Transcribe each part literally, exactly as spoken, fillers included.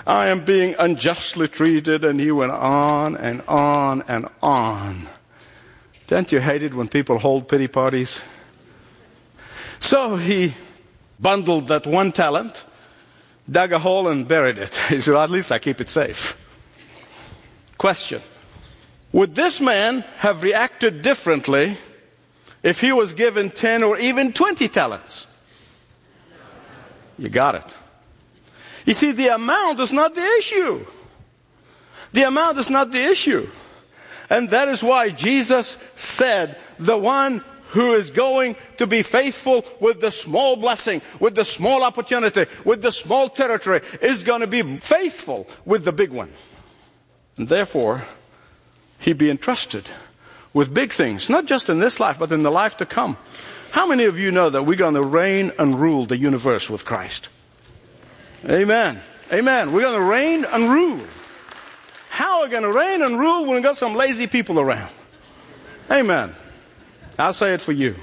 I am being unjustly treated. And he went on and on and on. Don't you hate it when people hold pity parties? So he bundled that one talent, dug a hole and buried it. He said, well, at least I keep it safe. Question. Would this man have reacted differently if he was given ten or even twenty talents? You got it. You see, the amount is not the issue. The amount is not the issue. And that is why Jesus said, the one who is going to be faithful with the small blessing, with the small opportunity, with the small territory, is going to be faithful with the big one. And therefore, he be entrusted with big things, not just in this life, but in the life to come. How many of you know that we're going to reign and rule the universe with Christ? Amen. Amen. We're going to reign and rule. How are we going to reign and rule when we've got some lazy people around? Amen. I'll say it for you.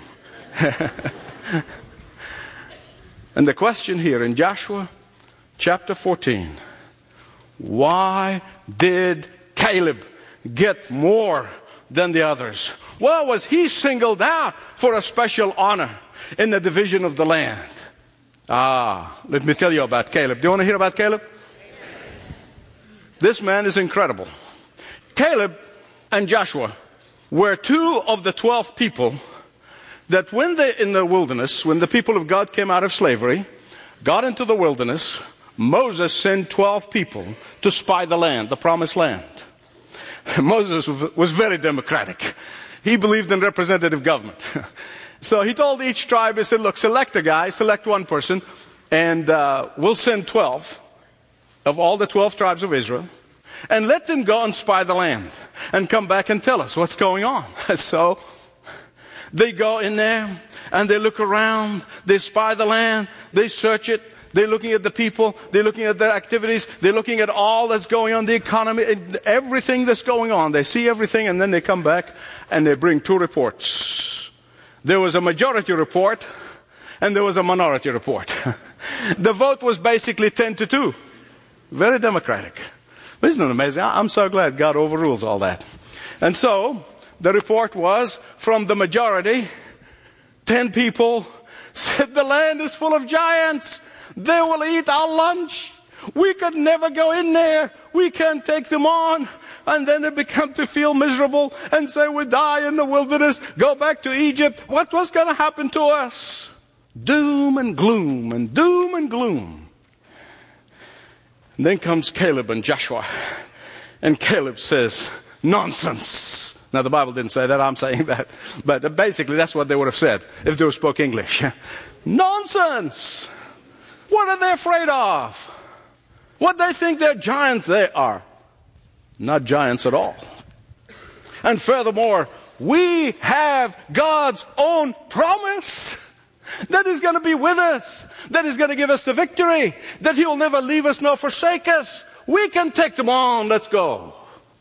And the question here in Joshua chapter fourteen, why did Caleb get more than the others? Well, was he singled out for a special honor in the division of the land? Ah, let me tell you about Caleb. Do you want to hear about Caleb? This man is incredible. Caleb and Joshua were two of the twelve people that when they in the wilderness, when the people of God came out of slavery, got into the wilderness, Moses sent twelve people to spy the land, the promised land. Moses was very democratic. He believed in representative government. So he told each tribe, he said, look, select a guy, select one person, and uh, we'll send twelve of all the twelve tribes of Israel, and let them go and spy the land, and come back and tell us what's going on. So they go in there, and they look around, they spy the land, they search it, they're looking at the people, they're looking at their activities, they're looking at all that's going on, the economy, everything that's going on. They see everything, and then they come back, and they bring two reports. There was a majority report, and there was a minority report. The vote was basically ten to two. Very democratic. Isn't it amazing? I'm so glad God overrules all that. And so, the report was from the majority, ten people said the land is full of giants. They will eat our lunch. We could never go in there. We can't take them on. And then they become to feel miserable and say we die in the wilderness, go back to Egypt. What was going to happen to us? Doom and gloom and doom and gloom. And then comes Caleb and Joshua. And Caleb says, nonsense. Now the Bible didn't say that, I'm saying that. But basically that's what they would have said if they spoke English. Nonsense! What are they afraid of? What they think they're giants, they are not giants at all. And furthermore, we have God's own promise that He's going to be with us, that He's going to give us the victory, that He will never leave us nor forsake us. We can take them on. Let's go.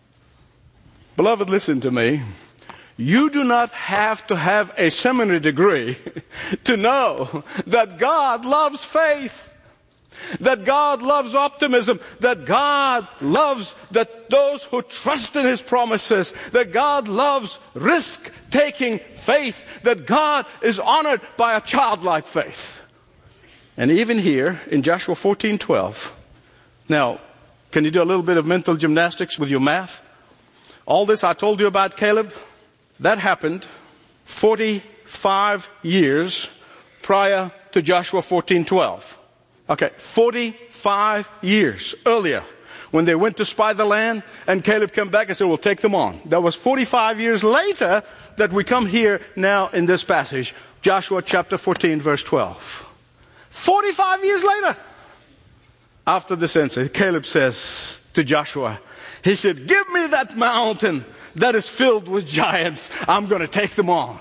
Beloved, listen to me. You do not have to have a seminary degree to know that God loves faith, that God loves optimism, that God loves that those who trust in His promises, that God loves risk-taking faith, that God is honored by a childlike faith. And even here in Joshua fourteen twelve, now, can you do a little bit of mental gymnastics with your math? All this I told you about Caleb, that happened forty-five years prior to Joshua fourteen twelve. Okay, forty-five years earlier, when they went to spy the land, and Caleb came back and said, we'll take them on. That was forty-five years later that we come here now in this passage, Joshua chapter fourteen, verse twelve. forty-five years later, after this incident, Caleb says to Joshua, he said, give me that mountain that is filled with giants. I'm going to take them on.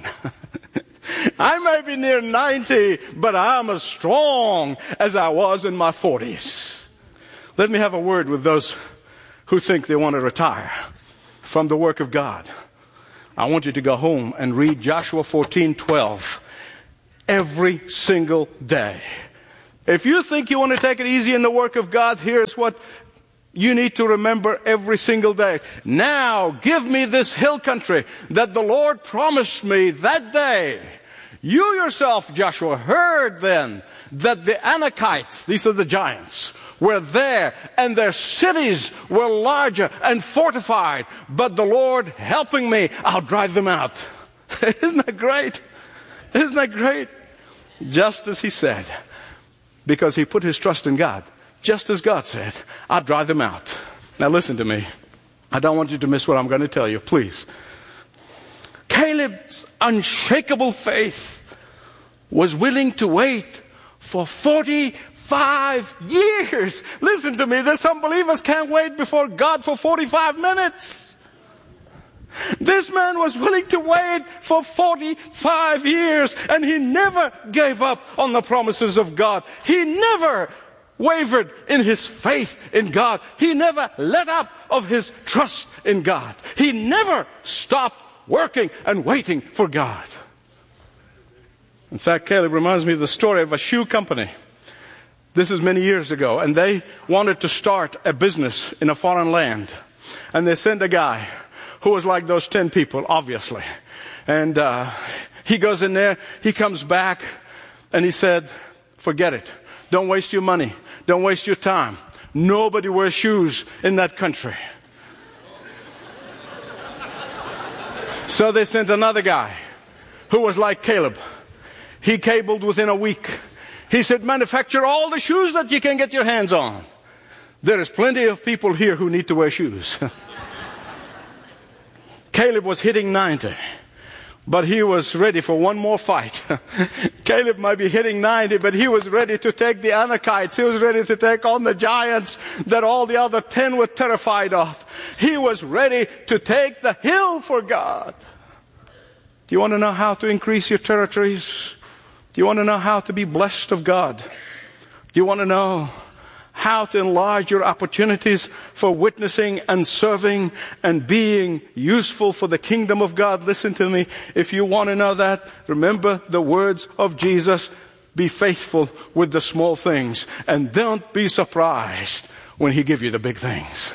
I may be near ninety, but I'm as strong as I was in my forties. Let me have a word with those who think they want to retire from the work of God. I want you to go home and read Joshua fourteen twelve every single day. If you think you want to take it easy in the work of God, here's what you need to remember every single day. Now give me this hill country that the Lord promised me that day. You yourself, Joshua, heard then that the Anakites, these are the giants, were there, and their cities were larger and fortified. But the Lord helping me, I'll drive them out. Isn't that great? Isn't that great? Just as he said, because he put his trust in God. Just as God said, I'll drive them out. Now listen to me. I don't want you to miss what I'm going to tell you, please. Caleb's unshakable faith was willing to wait for forty-five years. Listen to me, there's some believers can't wait before God for forty-five minutes. This man was willing to wait for forty-five years, and he never gave up on the promises of God. He never wavered in his faith in God. He never let up of his trust in God. He never stopped working and waiting for God. In fact, Caleb reminds me of the story of a shoe company. This is many years ago, and they wanted to start a business in a foreign land. And they sent a guy who was like those ten people, obviously. And uh, he goes in there, he comes back, and he said, forget it. Don't waste your money. Don't waste your time. Nobody wears shoes in that country. So they sent another guy who was like Caleb. He cabled within a week. He said, manufacture all the shoes that you can get your hands on. There is plenty of people here who need to wear shoes. Caleb was hitting ninety. But he was ready for one more fight. Caleb might be hitting ninety, but he was ready to take the Anakites. He was ready to take on the giants that all the other ten were terrified of. He was ready to take the hill for God. Do you want to know how to increase your territories? Do you want to know how to be blessed of God? Do you want to know how to enlarge your opportunities for witnessing and serving and being useful for the kingdom of God? Listen to me. If you want to know that, remember the words of Jesus. Be faithful with the small things, and don't be surprised when he gives you the big things.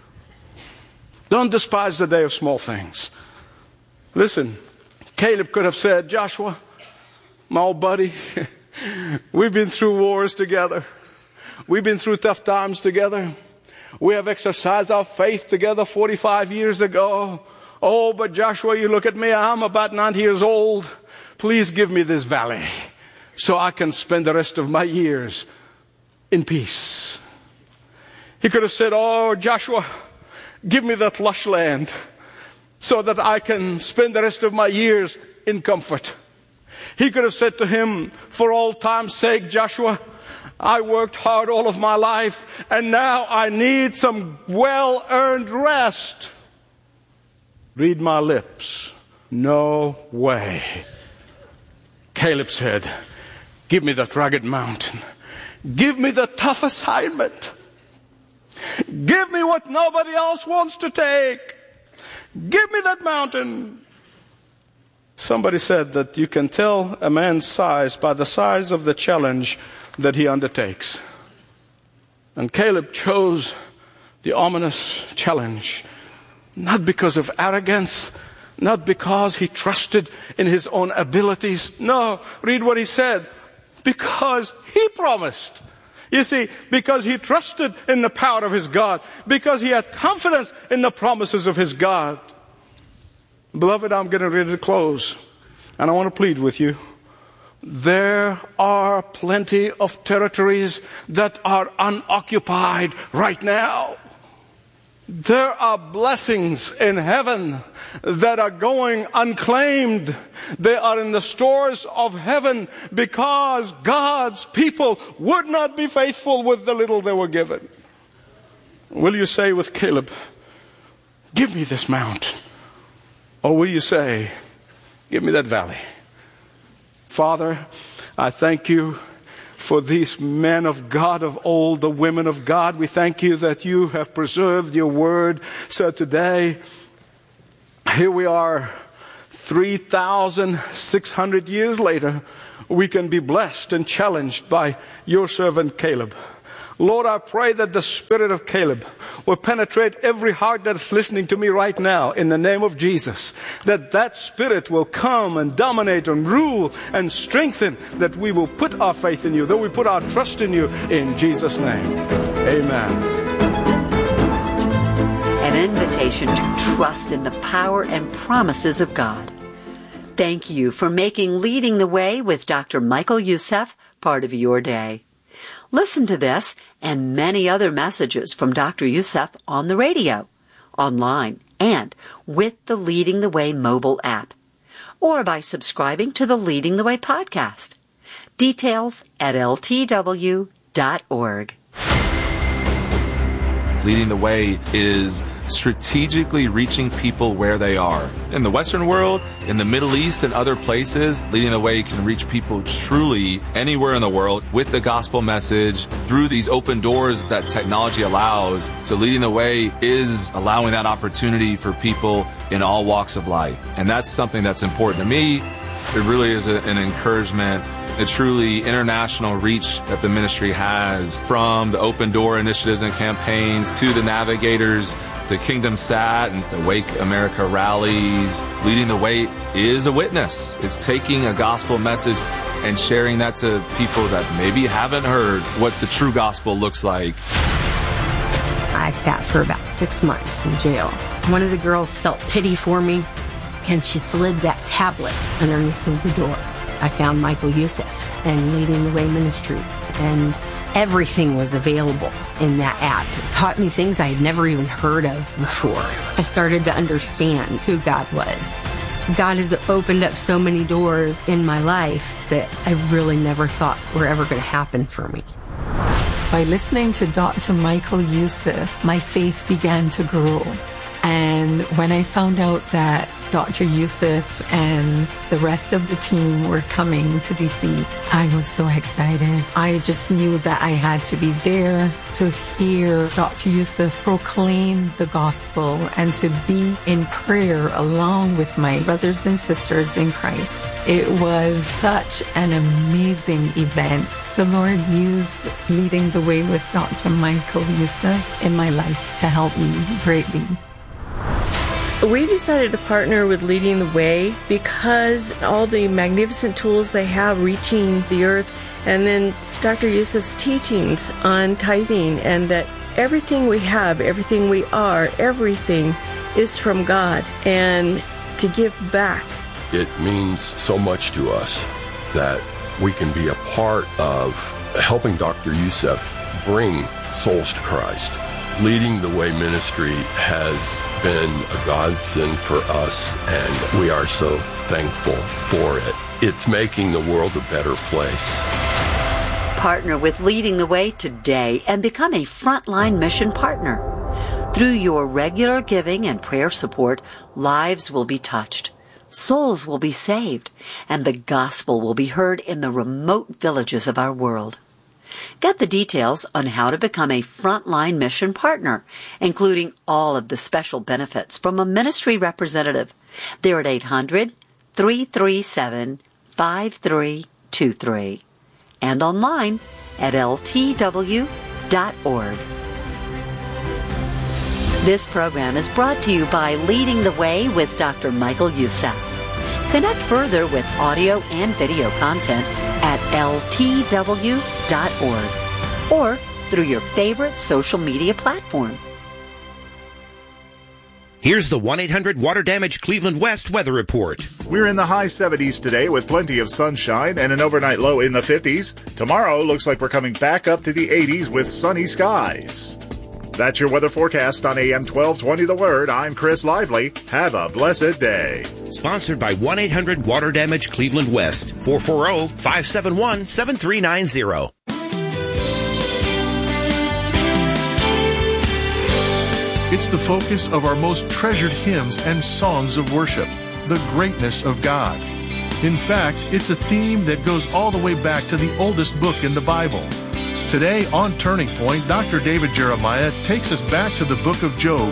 Don't despise the day of small things. Listen, Caleb could have said, Joshua, my old buddy, we've been through wars together. We've been through tough times together. We have exercised our faith together forty-five years ago. Oh, but Joshua, you look at me, I'm about ninety years old. Please give me this valley so I can spend the rest of my years in peace. He could have said, oh, Joshua, give me that lush land so that I can spend the rest of my years in comfort. He could have said to him, for all time's sake, Joshua, I worked hard all of my life, and now I need some well-earned rest. Read my lips. No way. Caleb said, give me that rugged mountain. Give me the tough assignment. Give me what nobody else wants to take. Give me that mountain. Somebody said that you can tell a man's size by the size of the challenge that he undertakes. And Caleb chose the ominous challenge, not because of arrogance, not because he trusted in his own abilities. No, read what he said. Because he promised. You see, because he trusted in the power of his God. Because he had confidence in the promises of his God. Beloved, I'm getting ready to close. And I want to plead with you. There are plenty of territories that are unoccupied right now. There are blessings in heaven that are going unclaimed. They are in the stores of heaven because God's people would not be faithful with the little they were given. Will you say with Caleb, give me this mountain? Or will you say, give me that valley? Father, I thank you for these men of God of old, the women of God. We thank you that you have preserved your word. So today, here we are three thousand six hundred years later, we can be blessed and challenged by your servant Caleb. Lord, I pray that the spirit of Caleb will penetrate every heart that's listening to me right now in the name of Jesus. That that spirit will come and dominate and rule and strengthen, that we will put our faith in you, that we put our trust in you, in Jesus' name. Amen. An invitation to trust in the power and promises of God. Thank you for making Leading the Way with Doctor Michael Youssef part of your day. Listen to this and many other messages from Doctor Youssef on the radio, online, and with the Leading the Way mobile app, or by subscribing to the Leading the Way podcast. Details at L T W dot org. Leading the Way is strategically reaching people where they are. In the Western world, in the Middle East, and other places, Leading the Way can reach people truly anywhere in the world with the gospel message through these open doors that technology allows. So Leading the Way is allowing that opportunity for people in all walks of life. And that's something that's important to me. It really is a, an encouragement, a truly international reach that the ministry has, from the open door initiatives and campaigns to the navigators to Kingdom Sat and the Wake America rallies. Leading the Way is a witness. It's taking a gospel message and sharing that to people that maybe haven't heard what the true gospel looks like. I sat for about six months in jail. One of the girls felt pity for me, and she slid that tablet underneath the door. I found Michael Youssef and Leading the Way Ministries, and everything was available in that app. It taught me things I had never even heard of before. I started to understand who God was. God has opened up so many doors in my life that I really never thought were ever going to happen for me. By listening to Doctor Michael Youssef, my faith began to grow. And when I found out that Doctor Youssef and the rest of the team were coming to D C, I was so excited. I just knew that I had to be there to hear Doctor Youssef proclaim the gospel and to be in prayer along with my brothers and sisters in Christ. It was such an amazing event. The Lord used Leading the Way with Doctor Michael Youssef in my life to help me greatly. We decided to partner with Leading the Way because all the magnificent tools they have reaching the earth, and then Doctor Youssef's teachings on tithing, and that everything we have, everything we are, everything is from God, and to give back. It means so much to us that we can be a part of helping Doctor Youssef bring souls to Christ. Leading the Way ministry has been a godsend for us, and we are so thankful for it. It's making the world a better place. Partner with Leading the Way today and become a frontline mission partner. Through your regular giving and prayer support, lives will be touched, souls will be saved, and the gospel will be heard in the remote villages of our world. Get the details on how to become a frontline mission partner, including all of the special benefits from a ministry representative. They're at eight hundred, three three seven, five three two three and online at L T W dot org. This program is brought to you by Leading the Way with Doctor Michael Youssef. Connect further with audio and video content at L T W dot org or through your favorite social media platform. Here's the one eight hundred Water Damage Cleveland West weather report. We're in the high seventies today with plenty of sunshine and an overnight low in the fifties. Tomorrow looks like we're coming back up to the eighties with sunny skies. That's your weather forecast on A M twelve twenty The Word. I'm Chris Lively. Have a blessed day. Sponsored by one eight hundred Water Damage Cleveland West. four four zero, five seven one, seven three nine zero. It's the focus of our most treasured hymns and songs of worship, the greatness of God. In fact, it's a theme that goes all the way back to the oldest book in the Bible. Today on Turning Point, Doctor David Jeremiah takes us back to the book of Job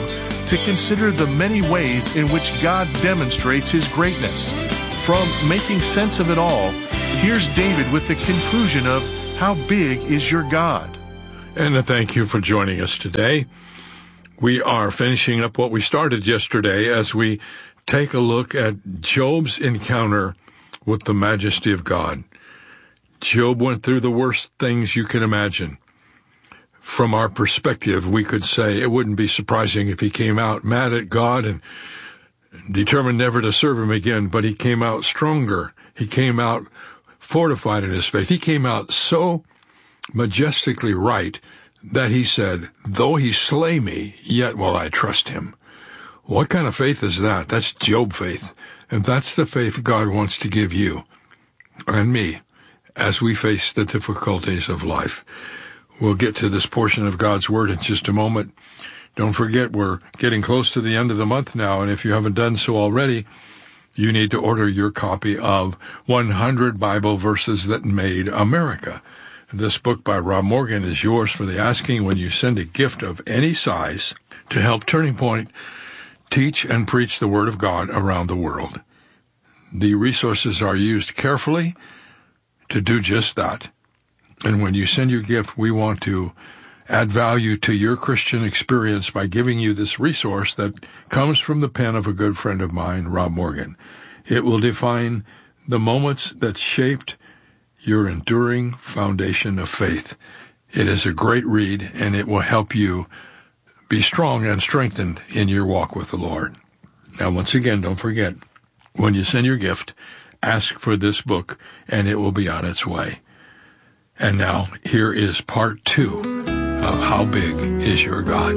to consider the many ways in which God demonstrates His greatness. From making sense of it all, here's David with the conclusion of How Big Is Your God? And thank you for joining us today. We are finishing up what we started yesterday as we take a look at Job's encounter with the majesty of God. Job went through the worst things you can imagine. From our perspective, we could say it wouldn't be surprising if he came out mad at God and determined never to serve him again, but he came out stronger. He came out fortified in his faith. He came out so majestically right that he said, though he slay me, yet will I trust him. What kind of faith is that? That's Job faith. And that's the faith God wants to give you and me as we face the difficulties of life. We'll get to this portion of God's Word in just a moment. Don't forget, we're getting close to the end of the month now, and if you haven't done so already, you need to order your copy of one hundred Bible Verses That Made America. This book by Rob Morgan is yours for the asking when you send a gift of any size to help Turning Point teach and preach the Word of God around the world. The resources are used carefully to do just that. And when you send your gift, we want to add value to your Christian experience by giving you this resource that comes from the pen of a good friend of mine, Rob Morgan. It will define the moments that shaped your enduring foundation of faith. It is a great read, and it will help you be strong and strengthened in your walk with the Lord. Now, once again, don't forget, when you send your gift, ask for this book, and it will be on its way. And now, here is part two of How Big Is Your God?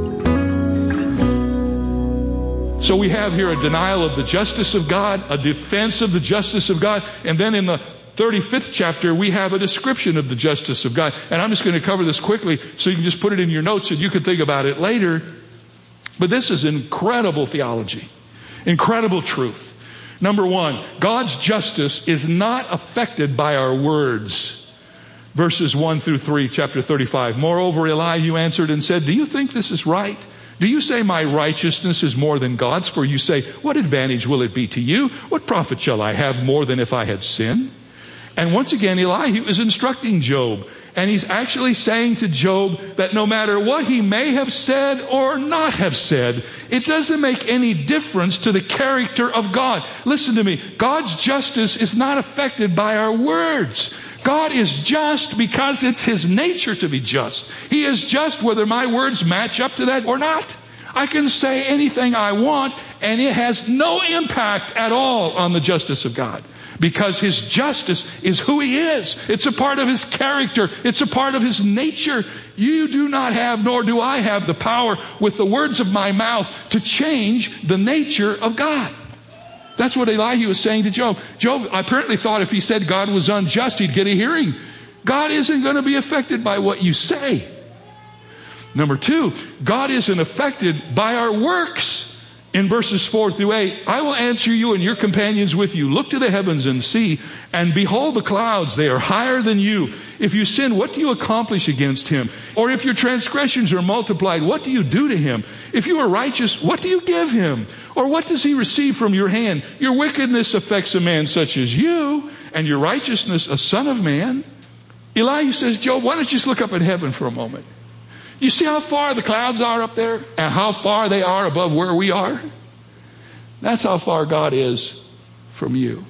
So we have here a denial of the justice of God, a defense of the justice of God, and then in the thirty-fifth chapter, we have a description of the justice of God. And I'm just going to cover this quickly so you can just put it in your notes and you can think about it later. But this is incredible theology, incredible truth. Number one, God's justice is not affected by our words. Verses one through three, chapter thirty-five. Moreover, Elihu answered and said, do you think this is right? Do you say my righteousness is more than God's? For you say, what advantage will it be to you? What profit shall I have more than if I had sinned? And once again, Elihu is instructing Job. And he's actually saying to Job that no matter what he may have said or not have said, it doesn't make any difference to the character of God. Listen to me. God's justice is not affected by our words. God is just because it's His nature to be just. He is just whether my words match up to that or not. I can say anything I want, and it has no impact at all on the justice of God. Because His justice is who He is. It's a part of His character. It's a part of His nature. You do not have, nor do I have, the power with the words of my mouth to change the nature of God. That's what Elihu was saying to Job. Job apparently thought if he said God was unjust, he'd get a hearing. God isn't going to be affected by what you say. Number two, God isn't affected by our works. In verses four through eight, I will answer you and your companions with you. Look to the heavens and see, and behold the clouds, they are higher than you. If you sin, what do you accomplish against him? Or if your transgressions are multiplied, what do you do to him? If you are righteous, what do you give him? Or what does he receive from your hand? Your wickedness affects a man such as you, and your righteousness a son of man. Elihu says, Job, why don't you just look up at heaven for a moment? You see how far the clouds are up there and how far they are above where we are? That's how far God is from you.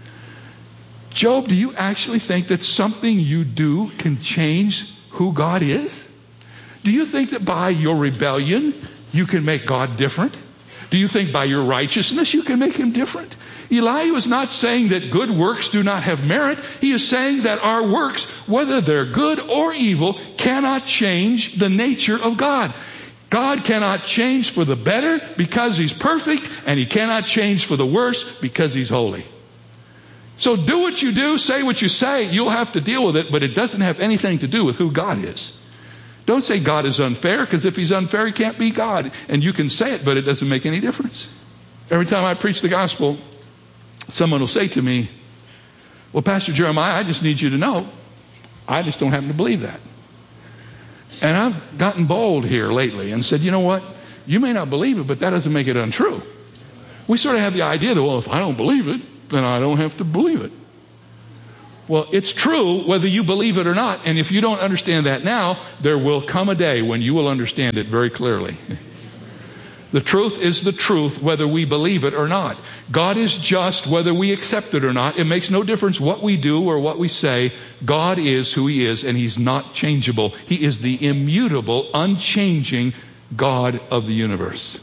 Job, do you actually think that something you do can change who God is? Do you think that by your rebellion you can make God different? Do you think by your righteousness you can make him different? Elihu is not saying that good works do not have merit. He is saying that our works, whether they're good or evil, cannot change the nature of God. God cannot change for the better because he's perfect, and he cannot change for the worse because he's holy. So do what you do, say what you say, you'll have to deal with it, but it doesn't have anything to do with who God is. Don't say God is unfair, because if he's unfair, he can't be God. And you can say it, but it doesn't make any difference. Every time I preach the gospel, someone will say to me, well, Pastor Jeremiah, I just need you to know, I just don't happen to believe that. And I've gotten bold here lately and said, you know what? You may not believe it, but that doesn't make it untrue. We sort of have the idea that, well, if I don't believe it, then I don't have to believe it. Well, it's true whether you believe it or not. And if you don't understand that now, there will come a day when you will understand it very clearly. The truth is the truth whether we believe it or not. God is just whether we accept it or not. It makes no difference what we do or what we say. God is who He is, and He's not changeable. He is the immutable, unchanging God of the universe.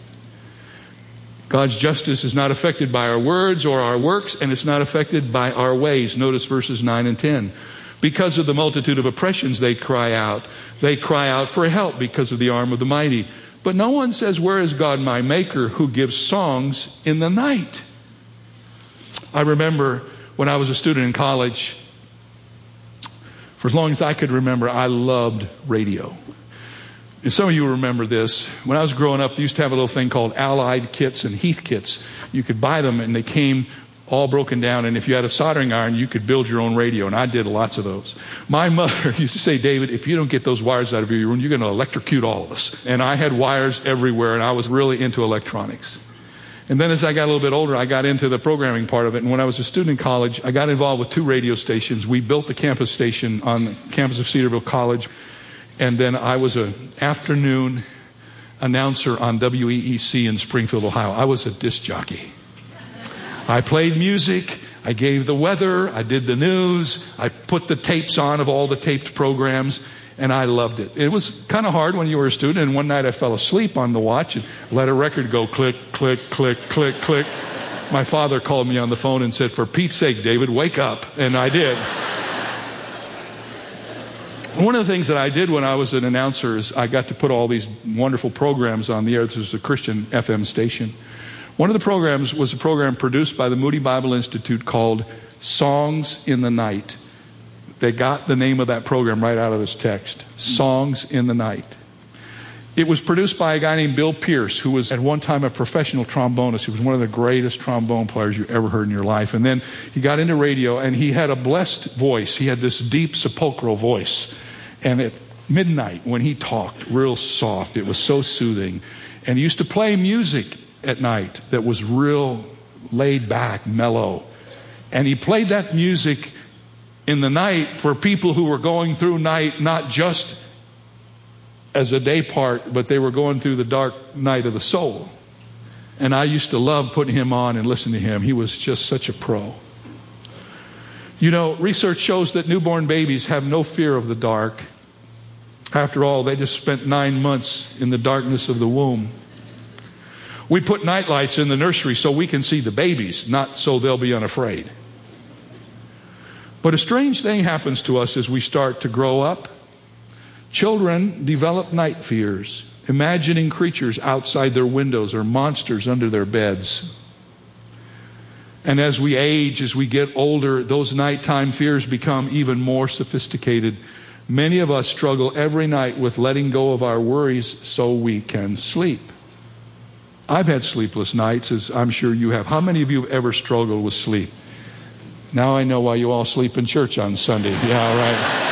God's justice is not affected by our words or our works, and it's not affected by our ways. Notice verses nine and ten. Because of the multitude of oppressions, they cry out. They cry out for help because of the arm of the mighty. But no one says, where is God my maker who gives songs in the night? I remember when I was a student in college, for as long as I could remember, I loved radio. And some of you remember this. When I was growing up, they used to have a little thing called Allied kits and Heath kits. You could buy them, and they came all broken down. And if you had a soldering iron, you could build your own radio. And I did lots of those. My mother used to say, David, if you don't get those wires out of your room, you're going to electrocute all of us. And I had wires everywhere, and I was really into electronics. And then as I got a little bit older, I got into the programming part of it. And when I was a student in college, I got involved with two radio stations. We built the campus station on the campus of Cedarville College. And then I was an afternoon announcer on W E E C in Springfield, Ohio. I was a disc jockey. I played music. I gave the weather. I did the news. I put the tapes on of all the taped programs. And I loved it. It was kind of hard when you were a student. And one night I fell asleep on the watch and let a record go click, click, click, click, click. My father called me on the phone and said, for Pete's sake, David, wake up. And I did. One of the things that I did when I was an announcer is I got to put all these wonderful programs on the air. This was a Christian F M station. One of the programs was a program produced by the Moody Bible Institute called Songs in the Night. They got the name of that program right out of this text. Songs in the Night. It was produced by a guy named Bill Pierce, who was at one time a professional trombonist. He was one of the greatest trombone players you ever heard in your life. And then he got into radio, and he had a blessed voice. He had this deep sepulchral voice. And at midnight, when he talked, real soft, it was so soothing. And he used to play music at night that was real laid back, mellow. And he played that music in the night for people who were going through night, not just as a day part, but they were going through the dark night of the soul. And I used to love putting him on and listening to him. He was just such a pro. You know, research shows that newborn babies have no fear of the dark. After all, they just spent nine months in the darkness of the womb. We put night lights in the nursery so we can see the babies, not so they'll be unafraid. But a strange thing happens to us as we start to grow up. Children develop night fears, imagining creatures outside their windows or monsters under their beds. And as we age, as we get older, those nighttime fears become even more sophisticated. Many of us struggle every night with letting go of our worries so we can sleep. I've had sleepless nights, as I'm sure you have. How many of you have ever struggled with sleep? Now I know why you all sleep in church on Sunday. Yeah, right.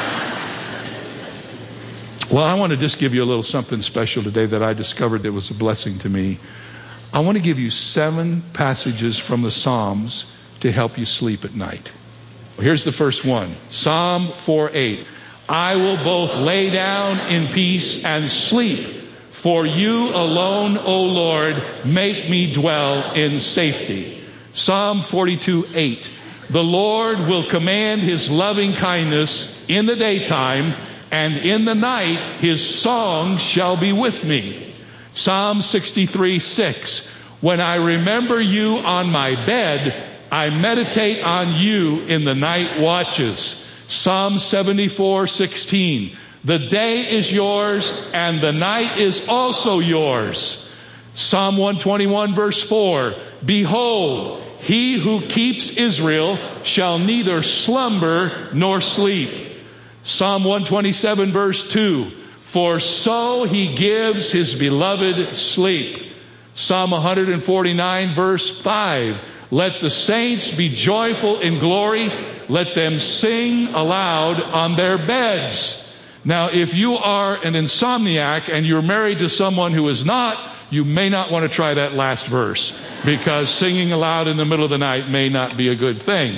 Well, I want to just give you a little something special today that I discovered that was a blessing to me. I want to give you seven passages from the Psalms to help you sleep at night. Here's the first one. Psalm four eight. I will both lay down in peace and sleep. For you alone, O Lord, make me dwell in safety. Psalm forty-two eight. The Lord will command His loving kindness in the daytime, and in the night His song shall be with me. Psalm sixty-three six. When I remember you on my bed, I meditate on you in the night watches. Psalm seventy-four sixteen. The day is yours and the night is also yours. Psalm one twenty-one verse four. Behold, he who keeps Israel shall neither slumber nor sleep. Psalm one twenty-seven verse two. For so he gives his beloved sleep. Psalm one forty-nine verse five. Let the saints be joyful in glory. Let them sing aloud on their beds. Now, if you are an insomniac and you're married to someone who is not, you may not want to try that last verse, because singing aloud in the middle of the night may not be a good thing.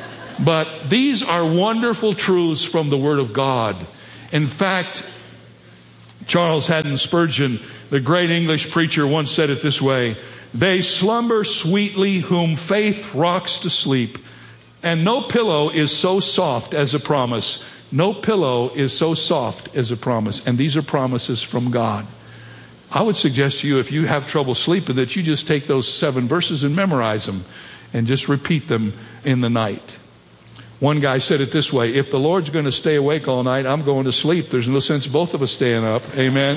But these are wonderful truths from the Word of God. In fact, Charles Haddon Spurgeon, the great English preacher, once said it this way: "They slumber sweetly whom faith rocks to sleep, and no pillow is so soft as a promise." No pillow is so soft as a promise. And these are promises from God. I would suggest to you, if you have trouble sleeping, that you just take those seven verses and memorize them and just repeat them in the night. One guy said it this way: if the Lord's going to stay awake all night, I'm going to sleep. There's no sense both of us staying up. Amen.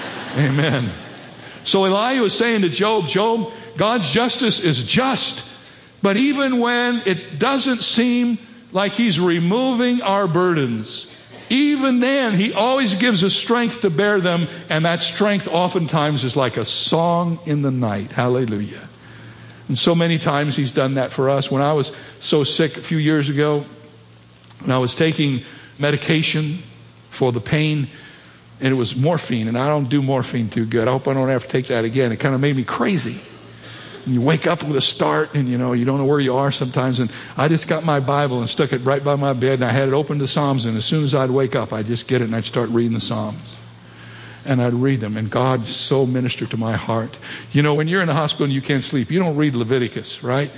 Amen. So Elihu was saying to Job, Job, God's justice is just. But even when it doesn't seem like He's removing our burdens, even then He always gives us strength to bear them. And that strength oftentimes is like a song in the night. Hallelujah. And so many times He's done that for us. When I was so sick a few years ago, and I was taking medication for the pain, and it was morphine, and I don't do morphine too good. I hope I don't have to take that again. It kind of made me crazy. And you wake up with a start, and you know, you don't know where you are sometimes. And I just got my Bible and stuck it right by my bed, and I had it open to Psalms. And as soon as I'd wake up, I'd just get it and I'd start reading the Psalms. And I'd read them, and God so ministered to my heart. You know, when you're in the hospital and you can't sleep, you don't read Leviticus, right?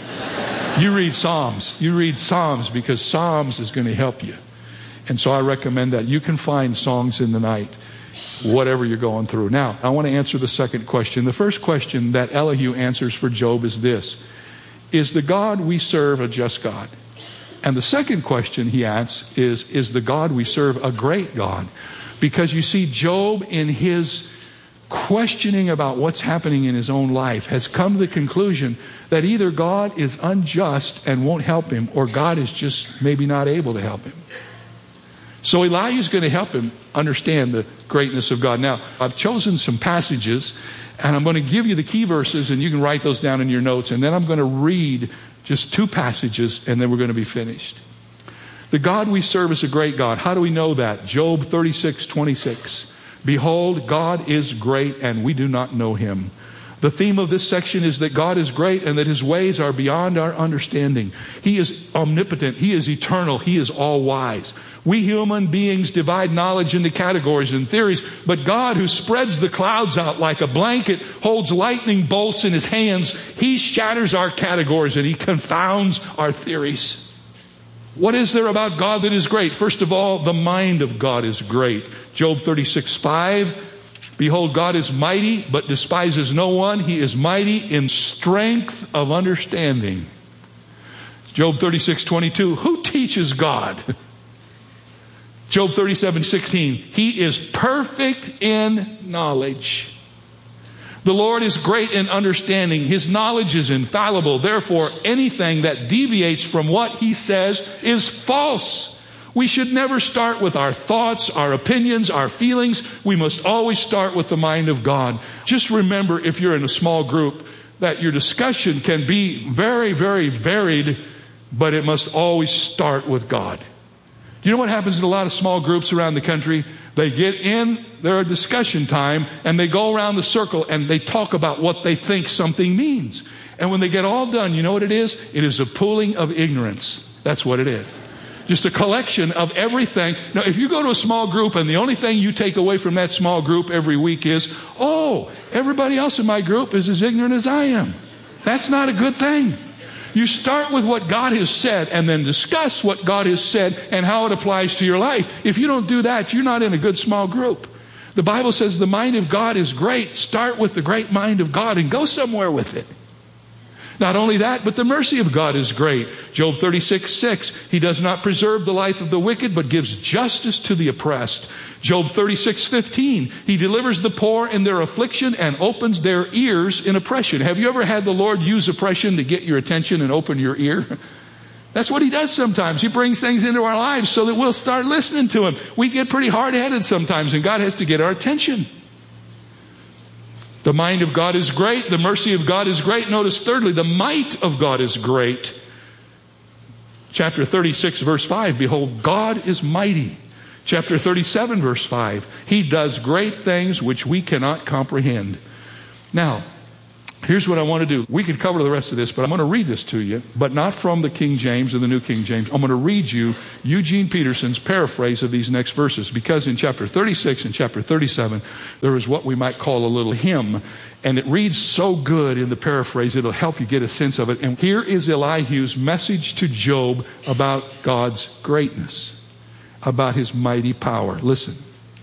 You read Psalms. You read Psalms, because Psalms is going to help you. And so I recommend that. You can find songs in the night, whatever you're going through. Now, I want to answer the second question. The first question that Elihu answers for Job is this: is the God we serve a just God? And the second question he asks is, is the God we serve a great God? Because you see, Job, in his questioning about what's happening in his own life, has come to the conclusion that either God is unjust and won't help him, or God is just maybe not able to help him. So Elihu is going to help him understand the greatness of God. Now, I've chosen some passages, and I'm going to give you the key verses, and you can write those down in your notes. And then I'm going to read just two passages, and then we're going to be finished. The God we serve is a great God. How do we know that? Job thirty-six twenty-six. Behold, God is great, and we do not know Him. The theme of this section is that God is great and that His ways are beyond our understanding. He is omnipotent. He is eternal. He is all-wise. We human beings divide knowledge into categories and theories, but God, who spreads the clouds out like a blanket, holds lightning bolts in His hands. He shatters our categories and He confounds our theories. What is there about God that is great? First of all, the mind of God is great. Job thirty-six five. Behold, God is mighty, but despises no one. He is mighty in strength of understanding. Job thirty-six twenty-two. Who teaches God? Job thirty-seven sixteen. He is perfect in knowledge. The Lord is great in understanding. His knowledge is infallible. Therefore, anything that deviates from what He says is false. We should never start with our thoughts, our opinions, our feelings. We must always start with the mind of God. Just remember, if you're in a small group, that your discussion can be very, very varied, but it must always start with God. You know what happens in a lot of small groups around the country? They get in their discussion time and they go around the circle and they talk about what they think something means. And when they get all done, you know what it is? It is a pooling of ignorance. That's what it is. Just a collection of everything. Now, if you go to a small group and the only thing you take away from that small group every week is, oh, everybody else in my group is as ignorant as I am. That's not a good thing. You start with what God has said and then discuss what God has said and how it applies to your life. If you don't do that, you're not in a good small group. The Bible says the mind of God is great. Start with the great mind of God and go somewhere with it. Not only that, but the mercy of God is great. Job thirty-six six. He does not preserve the life of the wicked, but gives justice to the oppressed. Job thirty-six fifteen. He delivers the poor in their affliction and opens their ears in oppression. Have you ever had the Lord use oppression to get your attention and open your ear? That's what He does sometimes. He brings things into our lives so that we'll start listening to Him. We get pretty hard-headed sometimes, and God has to get our attention. The mind of God is great. The mercy of God is great. Notice thirdly, the might of God is great. Chapter thirty-six, verse five. Behold, God is mighty. Chapter thirty-seven, verse five. He does great things which we cannot comprehend. Now, here's what I want to do. We could cover the rest of this, but I'm going to read this to you, but not from the King James or the New King James. I'm going to read you Eugene Peterson's paraphrase of these next verses, because in chapter thirty-six and chapter thirty-seven, there is what we might call a little hymn, and it reads so good in the paraphrase, it'll help you get a sense of it. And here is Elihu's message to Job about God's greatness, about his mighty power. Listen.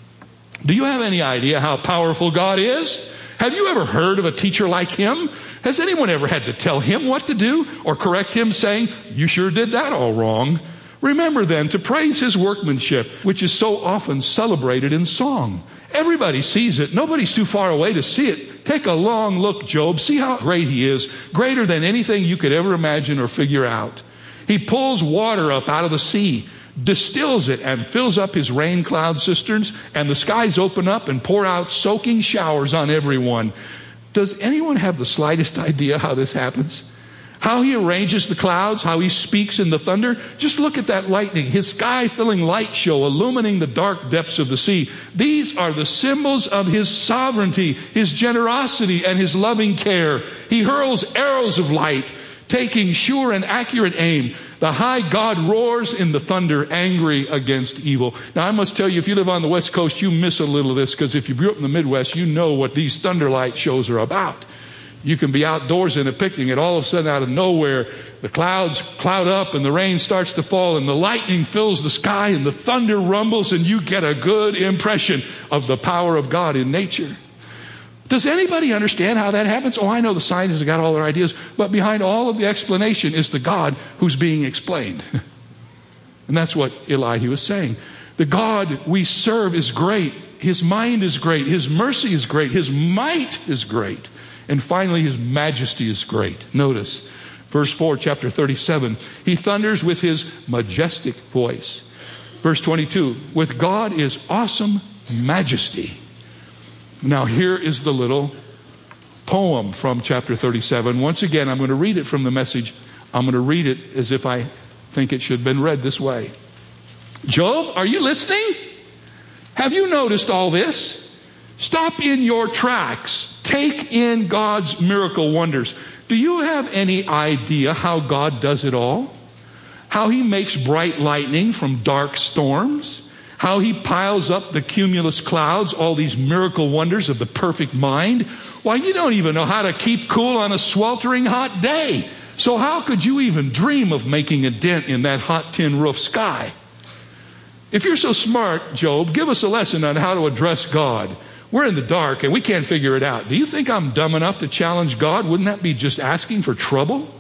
Do you have any idea how powerful God is? Have you ever heard of a teacher like him? Has anyone ever had to tell him what to do or correct him saying, you sure did that all wrong? Remember then to praise his workmanship, which is so often celebrated in song. Everybody sees it. Nobody's too far away to see it. Take a long look, Job. See how great he is. Greater than anything you could ever imagine or figure out. He pulls water up out of the sea, distills it, and fills up his rain cloud cisterns, and the skies open up and pour out soaking showers on everyone. Does anyone have the slightest idea how this happens? How he arranges the clouds, how he speaks in the thunder? Just look at that lightning, his sky-filling light show illumining the dark depths of the sea. These are the symbols of his sovereignty, his generosity, and his loving care. He hurls arrows of light, taking sure and accurate aim. The high God roars in the thunder, angry against evil. Now, I must tell you, if you live on the West Coast, you miss a little of this, because if you grew up in the Midwest, you know what these thunder light shows are about. You can be outdoors in a picnic, and all of a sudden, out of nowhere, the clouds cloud up, and the rain starts to fall, and the lightning fills the sky, and the thunder rumbles, and you get a good impression of the power of God in nature. Does anybody understand how that happens? Oh, I know the scientists have got all their ideas, but behind all of the explanation is the God who's being explained. And that's what Elihu was saying. The God we serve is great. His mind is great. His mercy is great. His might is great. And finally, his majesty is great. Notice, verse four, chapter thirty-seven. He thunders with his majestic voice. Verse twenty-two, with God is awesome majesty. Now, here is the little poem from chapter thirty-seven. Once again, I'm going to read it from the Message. I'm going to read it as if I think it should have been read this way. Job, are you listening? Have you noticed all this? Stop in your tracks. Take in God's miracle wonders. Do you have any idea how God does it all? How he makes bright lightning from dark storms? How he piles up the cumulus clouds, all these miracle wonders of the perfect mind? Why, you don't even know how to keep cool on a sweltering hot day. So how could you even dream of making a dent in that hot tin roof sky? If you're so smart, Job, give us a lesson on how to address God. We're in the dark and we can't figure it out. Do you think I'm dumb enough to challenge God? Wouldn't that be just asking for trouble?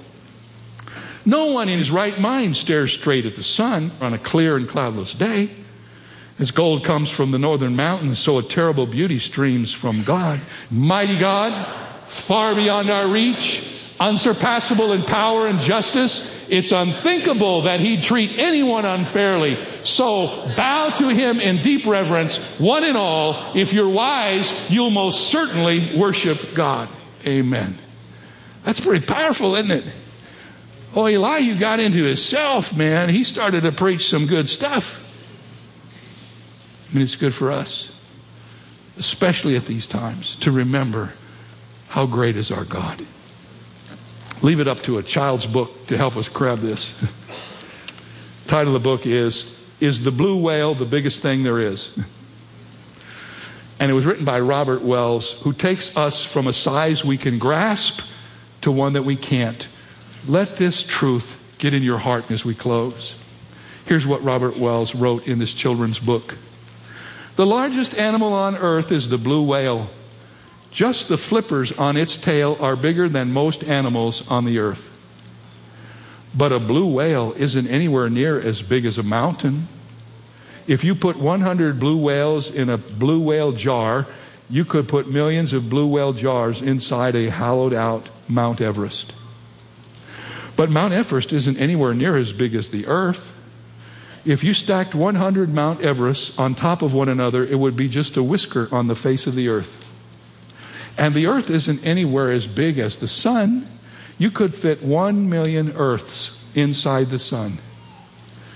No one in his right mind stares straight at the sun on a clear and cloudless day. As gold comes from the northern mountains, so a terrible beauty streams from God. Mighty God, far beyond our reach, unsurpassable in power and justice. It's unthinkable that he'd treat anyone unfairly. So bow to him in deep reverence, one and all. If you're wise, you'll most certainly worship God. Amen. That's pretty powerful, isn't it? Oh, Elihu got into himself, man. He started to preach some good stuff. I mean, it's good for us, especially at these times, to remember how great is our God. Leave it up to a child's book to help us grab this. The title of the book is, Is the Blue Whale the Biggest Thing There Is? And it was written by Robert Wells, who takes us from a size we can grasp to one that we can't. Let this truth get in your heart as we close. Here's what Robert Wells wrote in this children's book. The largest animal on earth is the blue whale. Just the flippers on its tail are bigger than most animals on the earth. But a blue whale isn't anywhere near as big as a mountain. If you put one hundred blue whales in a blue whale jar, you could put millions of blue whale jars inside a hollowed out Mount Everest. But Mount Everest isn't anywhere near as big as the earth. If you stacked one hundred Mount Everests on top of one another, it would be just a whisker on the face of the earth. And the earth isn't anywhere as big as the sun. You could fit one million earths inside the sun.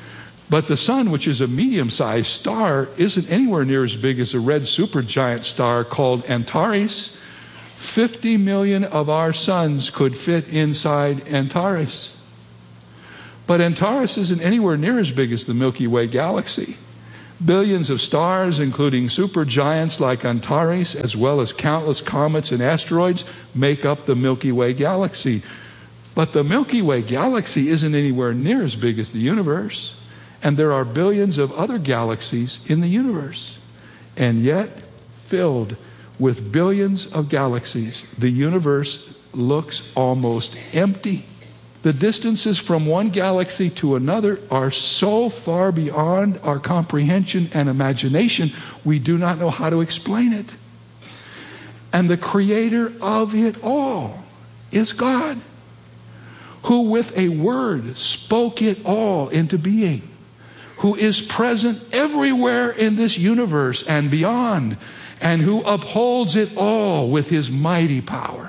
But the sun, which is a medium-sized star, isn't anywhere near as big as a red supergiant star called Antares. fifty million of our suns could fit inside Antares. But Antares isn't anywhere near as big as the Milky Way galaxy. Billions of stars, including supergiants like Antares, as well as countless comets and asteroids, make up the Milky Way galaxy. But the Milky Way galaxy isn't anywhere near as big as the universe. And there are billions of other galaxies in the universe. And yet, filled with billions of galaxies, the universe looks almost empty. The distances from one galaxy to another are so far beyond our comprehension and imagination, we do not know how to explain it. And the creator of it all is God, who with a word spoke it all into being, who is present everywhere in this universe and beyond, and who upholds it all with his mighty power.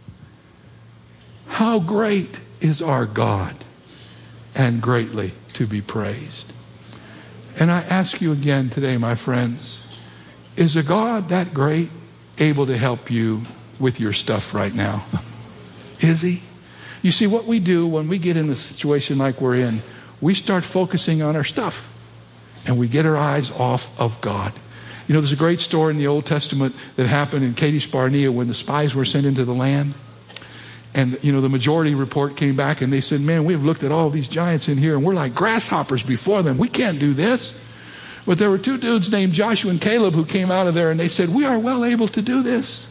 How great is our God, and greatly to be praised. And I ask you again today, my friends, is a God that great able to help you with your stuff right now? Is he? You see, what we do when we get in a situation like we're in, we start focusing on our stuff, and we get our eyes off of God. You know, there's a great story in the Old Testament that happened in Kadesh Barnea when the spies were sent into the land. And, you know, the majority report came back and they said, man, we've looked at all these giants in here and we're like grasshoppers before them. We can't do this. But there were two dudes named Joshua and Caleb who came out of there and they said, we are well able to do this.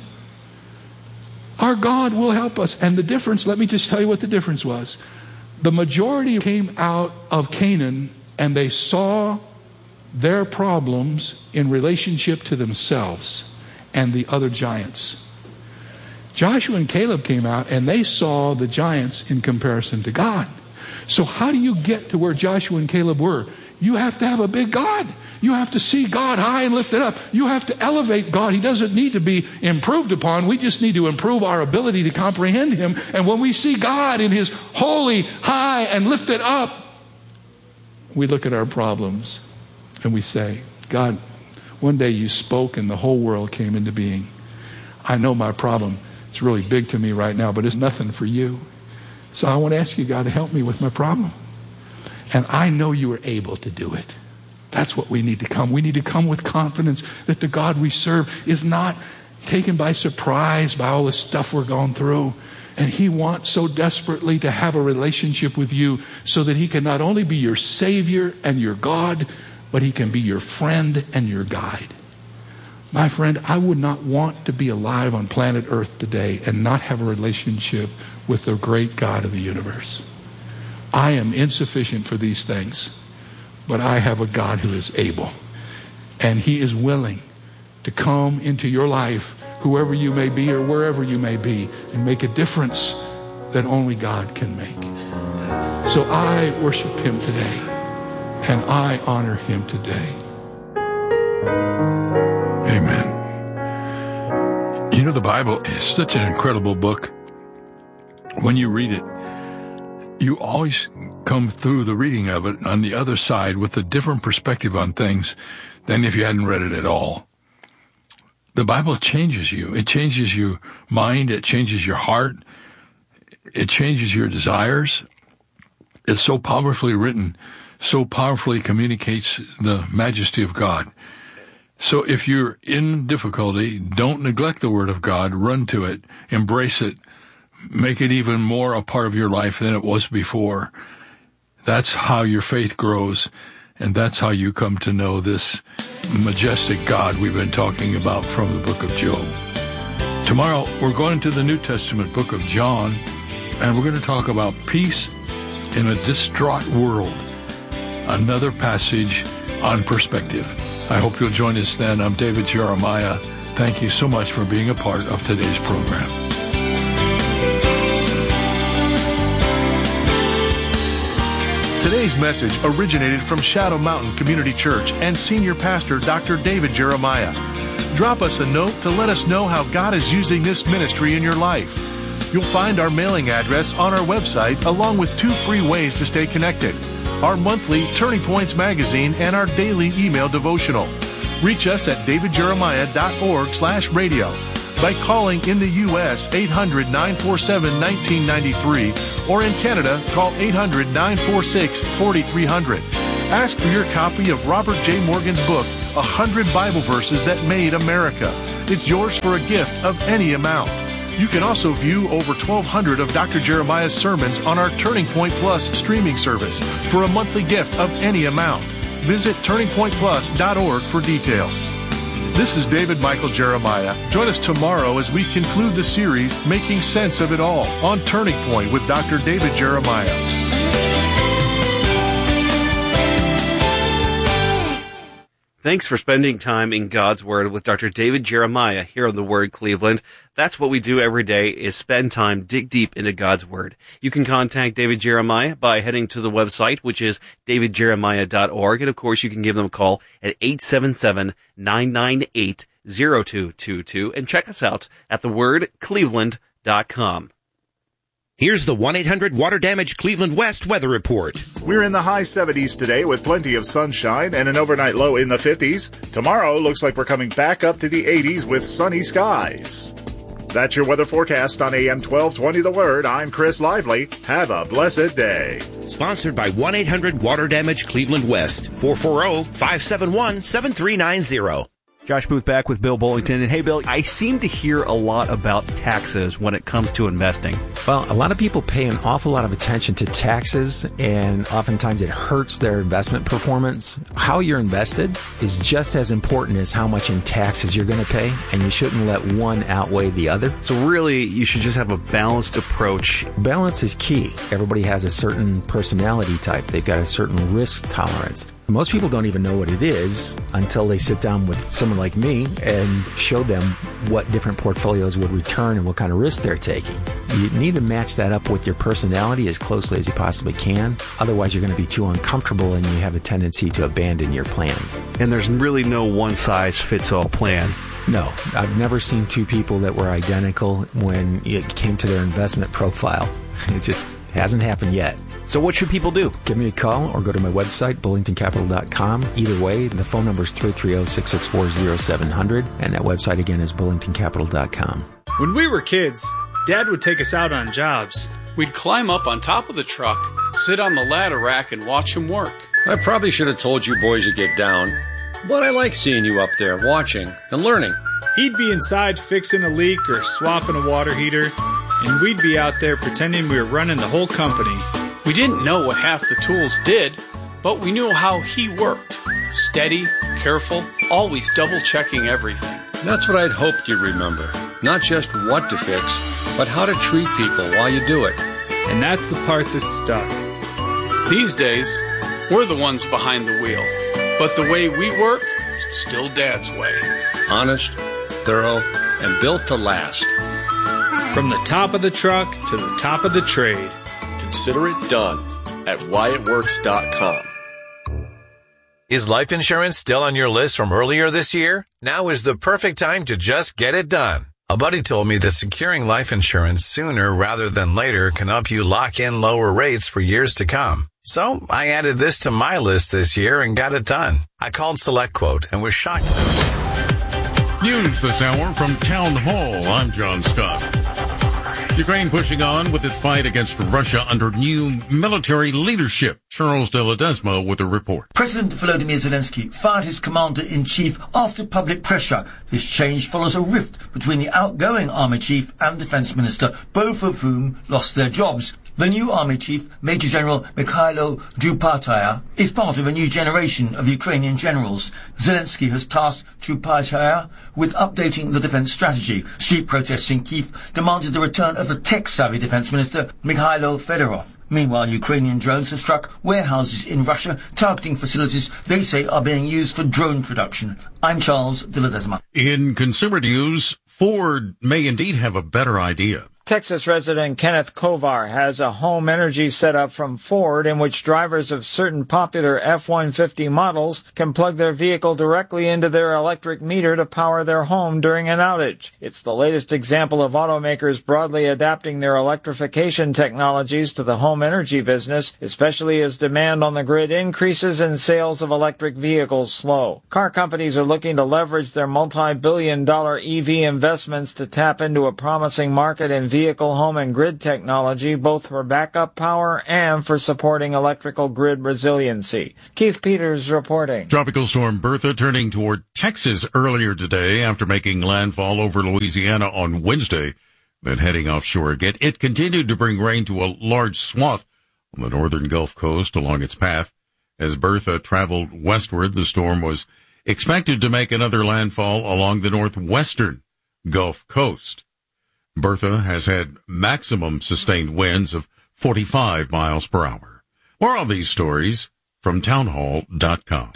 Our God will help us. And the difference, let me just tell you what the difference was. The majority came out of Canaan and they saw their problems in relationship to themselves and the other giants. Joshua and Caleb came out and they saw the giants in comparison to God. So how do you get to where Joshua and Caleb were? You have to have a big God. You have to see God high and lift it up. You have to elevate God. He doesn't need to be improved upon. We just need to improve our ability to comprehend him. And when we see God in his holy, high, and lifted up, we look at our problems and we say, God, one day you spoke and the whole world came into being. I know my problem. It's really big to me right now, but it's nothing for you. So I want to ask you, God, to help me with my problem. And I know you are able to do it. That's what we need to come. We need to come with confidence that the God we serve is not taken by surprise by all the stuff we're going through. And he wants so desperately to have a relationship with you so that he can not only be your Savior and your God, but he can be your friend and your guide. My friend, I would not want to be alive on planet Earth today and not have a relationship with the great God of the universe. I am insufficient for these things, but I have a God who is able. And he is willing to come into your life, whoever you may be or wherever you may be, and make a difference that only God can make. So I worship him today, and I honor him today. Amen. You know, the Bible is such an incredible book. When you read it, you always come through the reading of it on the other side with a different perspective on things than if you hadn't read it at all. The Bible changes you. It changes your mind. It changes your heart. It changes your desires. It's so powerfully written, so powerfully communicates the majesty of God. So if you're in difficulty, don't neglect the Word of God. Run to it. Embrace it. Make it even more a part of your life than it was before. That's how your faith grows, and that's how you come to know this majestic God we've been talking about from the book of Job. Tomorrow, we're going to the New Testament book of John, and we're going to talk about peace in a distraught world. Another passage on perspective. I hope you'll join us then. I'm David Jeremiah. Thank you so much for being a part of today's program. Today's message originated from Shadow Mountain Community Church and Senior Pastor Doctor David Jeremiah. Drop us a note to let us know how God is using this ministry in your life. You'll find our mailing address on our website along with two free ways to stay connected. our monthly Turning Points magazine, and our daily email devotional. Reach us at davidjeremiah.org slash radio. By calling in the U S eight hundred, nine four seven, one nine nine three or in Canada, call eight hundred, nine four six, four three zero zero. Ask for your copy of Robert J. Morgan's book, one hundred Bible Verses That Made America. It's yours for a gift of any amount. You can also view over twelve hundred of Doctor Jeremiah's sermons on our Turning Point Plus streaming service for a monthly gift of any amount. Visit turning point plus dot org for details. This is David Michael Jeremiah. Join us tomorrow as we conclude the series, Making Sense of It All, on Turning Point with Doctor David Jeremiah. Thanks for spending time in God's Word with Doctor David Jeremiah here on The Word Cleveland. That's what we do every day, is spend time, dig deep into God's Word. You can contact David Jeremiah by heading to the website, which is david jeremiah dot org. And, of course, you can give them a call at eight seven seven, nine nine eight, zero two two two. And check us out at the word cleveland dot com. Here's the one eight hundred Water Damage Cleveland West weather report. We're in the high seventies today with plenty of sunshine and an overnight low in the fifties. Tomorrow looks like we're coming back up to the eighties with sunny skies. That's your weather forecast on A M twelve twenty The Word. I'm Chris Lively. Have a blessed day. Sponsored by one eight hundred Water Damage Cleveland West. four four zero, five seven one, seven three nine zero. Josh Booth back with Bill Bullington. And hey, Bill, I seem to hear a lot about taxes when it comes to investing. Well, a lot of people pay an awful lot of attention to taxes, and oftentimes it hurts their investment performance. How you're invested is just as important as how much in taxes you're going to pay, and you shouldn't let one outweigh the other. So really, you should just have a balanced approach. Balance is key. Everybody has a certain personality type. They've got a certain risk tolerance. Most people don't even know what it is until they sit down with someone like me and show them what different portfolios would return and what kind of risk they're taking. You need to match that up with your personality as closely as you possibly can. Otherwise, you're going to be too uncomfortable and you have a tendency to abandon your plans. And there's really no one-size-fits-all plan. No, I've never seen two people that were identical when it came to their investment profile. It just hasn't happened yet. So what should people do? Give me a call or go to my website, bullington capital dot com. Either way, the phone number is three three zero, six six four, zero seven zero zero, and that website again is bullington capital dot com. When we were kids, Dad would take us out on jobs. We'd climb up on top of the truck, sit on the ladder rack, and watch him work. I probably should have told you boys to get down, but I like seeing you up there watching and learning. He'd be inside fixing a leak or swapping a water heater, and we'd be out there pretending we were running the whole company. We didn't know what half the tools did, but we knew how he worked. Steady, careful, always double-checking everything. That's what I'd hoped you'd remember. Not just what to fix, but how to treat people while you do it. And that's the part that stuck. These days, we're the ones behind the wheel. But the way we work, still Dad's way. Honest, thorough, and built to last. From the top of the truck to the top of the trade. Consider it done at wyatt works dot com. Is life insurance still on your list from earlier this year? Now is the perfect time to just get it done. A buddy told me that securing life insurance sooner rather than later can help you lock in lower rates for years to come. So I added this to my list this year and got it done. I called SelectQuote and was shocked. News this hour from Town Hall. I'm John Scott. Ukraine pushing on with its fight against Russia under new military leadership. Charles de Ledesma with a report. President Volodymyr Zelensky fired his commander-in-chief after public pressure. This change follows a rift between the outgoing army chief and defense minister, both of whom lost their jobs. The new army chief, Major General Mikhailo Drupataya, is part of a new generation of Ukrainian generals. Zelensky has tasked Drupataya with updating the defense strategy. Street protests in Kyiv demanded the return of the tech-savvy defense minister, Mikhailo Fedorov. Meanwhile, Ukrainian drones have struck warehouses in Russia, targeting facilities they say are being used for drone production. I'm Charles de Ledesma. In consumer news, Ford may indeed have a better idea. Texas resident Kenneth Kovar has a home energy setup from Ford in which drivers of certain popular F one fifty models can plug their vehicle directly into their electric meter to power their home during an outage. It's the latest example of automakers broadly adapting their electrification technologies to the home energy business, especially as demand on the grid increases and sales of electric vehicles slow. Car companies are looking to leverage their multi-billion dollar E V investments to tap into a promising market in vehicle, home, and grid technology, both for backup power and for supporting electrical grid resiliency. Keith Peters reporting. Tropical storm Bertha turning toward Texas earlier today after making landfall over Louisiana on Wednesday, then heading offshore again. It continued to bring rain to a large swath on the northern Gulf Coast along its path. As Bertha traveled westward, the storm was expected to make another landfall along the northwestern Gulf Coast. Bertha has had maximum sustained winds of forty-five miles per hour. More on these stories from townhall dot com.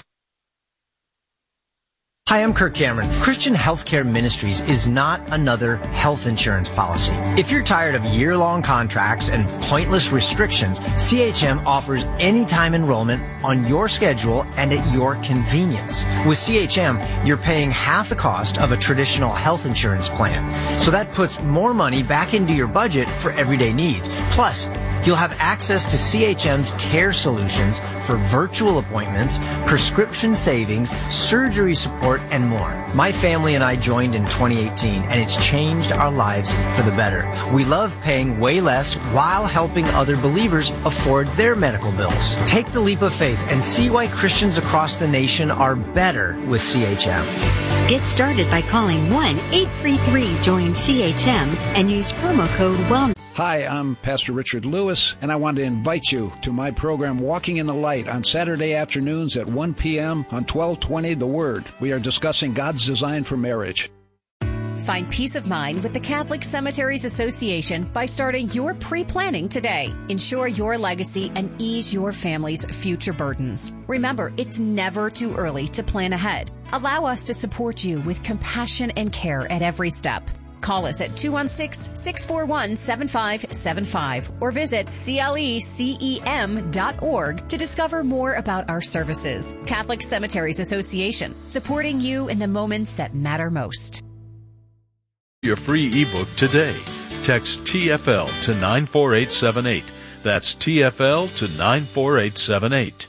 Hi, I'm Kirk Cameron. Christian Healthcare Ministries is not another health insurance policy. If you're tired of year-long contracts and pointless restrictions, C H M offers anytime enrollment on your schedule and at your convenience. With C H M, you're paying half the cost of a traditional health insurance plan. So that puts more money back into your budget for everyday needs. Plus, you'll have access to C H M's care solutions for virtual appointments, prescription savings, surgery support, and more. My family and I joined in twenty eighteen, and it's changed our lives for the better. We love paying way less while helping other believers afford their medical bills. Take the leap of faith and see why Christians across the nation are better with C H M. Get started by calling one eight three three join C H M and use promo code WELLNESS. Hi, I'm Pastor Richard Lewis, and I want to invite you to my program Walking in the Light on Saturday afternoons at one p.m. on twelve twenty The Word. We are discussing God's design for marriage. Find peace of mind with the Catholic Cemeteries Association by starting your pre-planning today. Ensure your legacy and ease your family's future burdens. Remember, it's never too early to plan ahead. Allow us to support you with compassion and care at every step. Call us at two one six, six four one, seven five seven five or visit C L E C E M dot org to discover more about our services. Catholic Cemeteries Association, supporting you in the moments that matter most. Your free ebook today. Text T F L to nine four eight seven eight. That's T F L to nine four eight seven eight.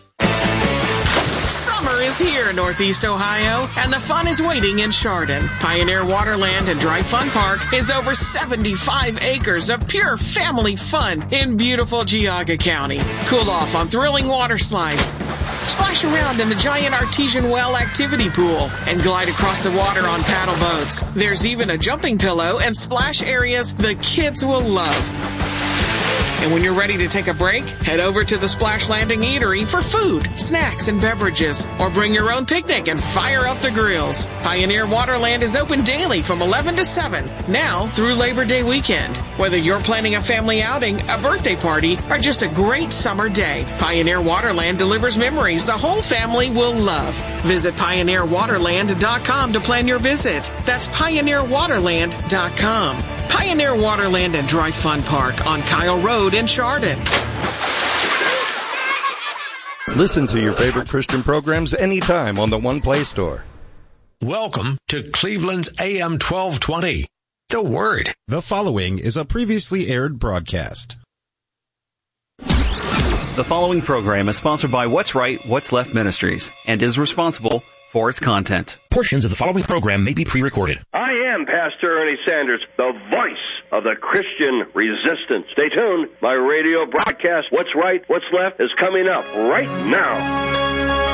Summer is here, Northeast Ohio, and the fun is waiting in Chardon. Pioneer Waterland and Dry Fun Park is over seventy-five acres of pure family fun in beautiful Geauga County. Cool off on thrilling water slides, splash around in the giant artesian well activity pool, and glide across the water on paddle boats. There's even a jumping pillow and splash areas the kids will love. And when you're ready to take a break, head over to the Splash Landing Eatery for food, snacks, and beverages. Or bring your own picnic and fire up the grills. Pioneer Waterland is open daily from eleven to seven, now through Labor Day weekend. Whether you're planning a family outing, a birthday party, or just a great summer day, Pioneer Waterland delivers memories the whole family will love. Visit pioneer waterland dot com to plan your visit. That's pioneer waterland dot com. Pioneer Waterland and Dry Fun Park on Kyle Road in Chardon. Listen to your favorite Christian programs anytime on the One Play Store. Welcome to Cleveland's A M twelve twenty, The Word. The following is a previously aired broadcast. The following program is sponsored by What's Right, What's Left Ministries and is responsible for its content. Portions of the following program may be pre-recorded. I am Pastor Ernie Sanders, the voice of the Christian resistance. Stay tuned. My radio broadcast, What's Right, What's Left, is coming up right now.